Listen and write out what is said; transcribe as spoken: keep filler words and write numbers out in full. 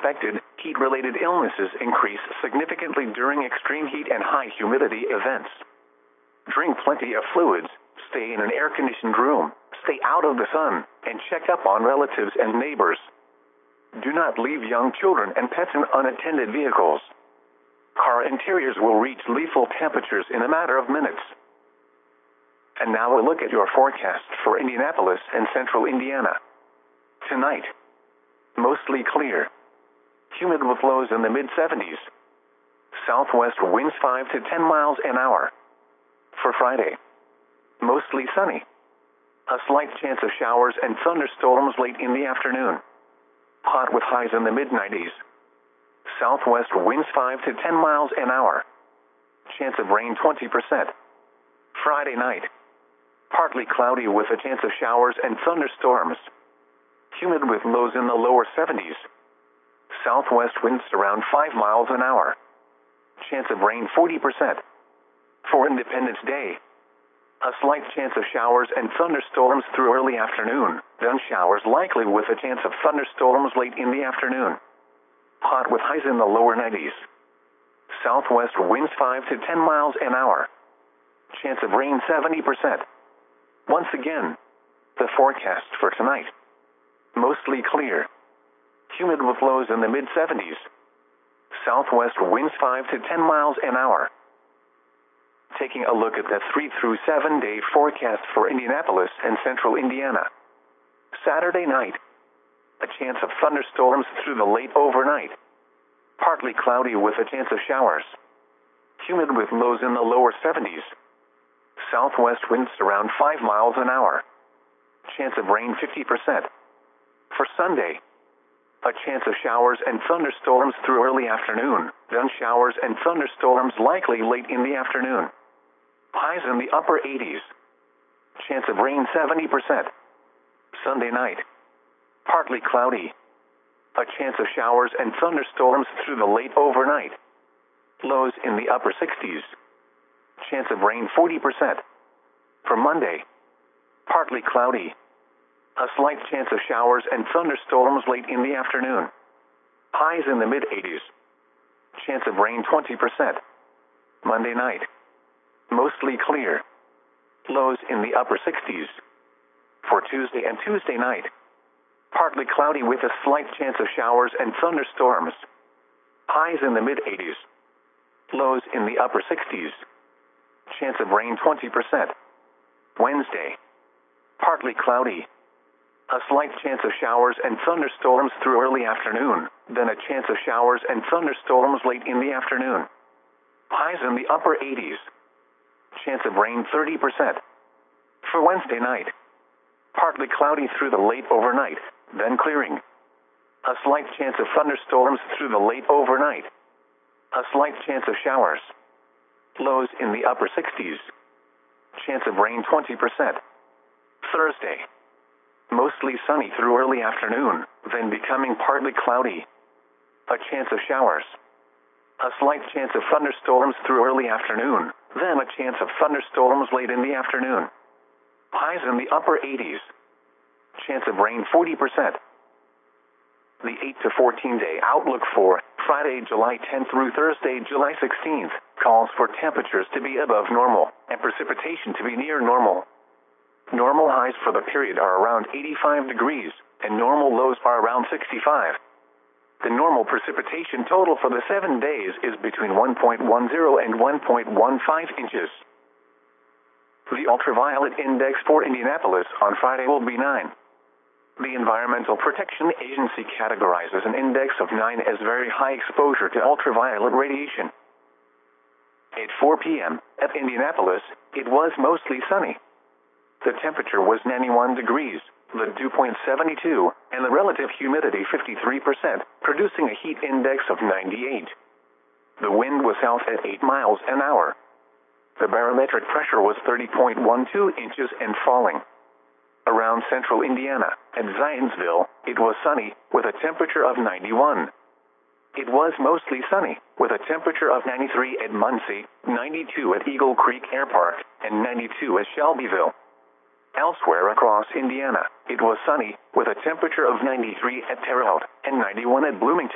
expected, heat-related illnesses increase significantly during extreme heat and high humidity events. Drink plenty of fluids, stay in an air-conditioned room, stay out of the sun, and check up on relatives and neighbors. Do not leave young children and pets in unattended vehicles. Car interiors will reach lethal temperatures in a matter of minutes. And now a look at your forecast for Indianapolis and central Indiana. Tonight, mostly clear. Humid with lows in the mid seventies. Southwest winds five to ten miles an hour. For Friday, mostly sunny. A slight chance of showers and thunderstorms late in the afternoon. Hot with highs in the mid nineties. Southwest winds five to ten miles an hour. Chance of rain twenty percent. Friday night, partly cloudy with a chance of showers and thunderstorms. Humid with lows in the lower seventies. Southwest winds around five miles an hour. Chance of rain forty percent. For Independence Day, a slight chance of showers and thunderstorms through early afternoon, then showers likely with a chance of thunderstorms late in the afternoon. Hot with highs in the lower nineties. Southwest winds five to ten miles an hour. Chance of rain seventy percent. Once again, the forecast for tonight. Mostly clear. Humid with lows in the mid seventies. Southwest winds five to ten miles an hour. Taking a look at the three through seven day forecast for Indianapolis and central Indiana. Saturday night, a chance of thunderstorms through the late overnight. Partly cloudy with a chance of showers. Humid with lows in the lower seventies. Southwest winds around five miles an hour. Chance of rain fifty percent. For Sunday, a chance of showers and thunderstorms through early afternoon, then showers and thunderstorms likely late in the afternoon. Highs in the upper eighties. Chance of rain seventy percent. Sunday night, partly cloudy. A chance of showers and thunderstorms through the late overnight. Lows in the upper sixties. Chance of rain forty percent. For Monday, partly cloudy. A slight chance of showers and thunderstorms late in the afternoon. Highs in the mid eighties. Chance of rain twenty percent. Monday night, mostly clear. Lows in the upper sixties. For Tuesday and Tuesday night, partly cloudy with a slight chance of showers and thunderstorms. Highs in the mid eighties. Lows in the upper sixties. Chance of rain twenty percent. Wednesday, partly cloudy. A slight chance of showers and thunderstorms through early afternoon, then a chance of showers and thunderstorms late in the afternoon. Highs in the upper eighties. Chance of rain thirty percent. For Wednesday night, partly cloudy through the late overnight, then clearing. A slight chance of thunderstorms through the late overnight. A slight chance of showers. Lows in the upper sixties. Chance of rain twenty percent. Thursday, mostly sunny through early afternoon, then becoming partly cloudy. A chance of showers. A slight chance of thunderstorms through early afternoon, then a chance of thunderstorms late in the afternoon. Highs in the upper eighties. Chance of rain forty percent. The eight to fourteen day outlook for Friday, July tenth through Thursday, July sixteenth, calls for temperatures to be above normal and precipitation to be near normal. Normal highs for the period are around eighty-five degrees, and normal lows are around sixty-five. The normal precipitation total for the seven days is between one point one zero and one point one five inches. The ultraviolet index for Indianapolis on Friday will be nine. The Environmental Protection Agency categorizes an index of nine as very high exposure to ultraviolet radiation. At four p m at Indianapolis, it was mostly sunny. The temperature was ninety-one degrees, the dew point seventy-two, and the relative humidity fifty-three percent, producing a heat index of ninety-eight. The wind was south at eight miles an hour. The barometric pressure was thirty point one two inches and falling. Around central Indiana, at Zionsville, it was sunny, with a temperature of ninety-one. It was mostly sunny, with a temperature of ninety-three at Muncie, ninety-two at Eagle Creek Air Park, and ninety-two at Shelbyville. Elsewhere across Indiana, it was sunny, with a temperature of ninety-three at Terre Haute, and ninety-one at Bloomington.